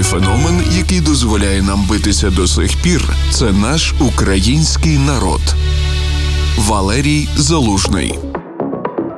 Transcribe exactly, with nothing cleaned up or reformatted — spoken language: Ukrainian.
феномен, який дозволяє нам битися до сих пір, це наш український народ. Валерій Залужний.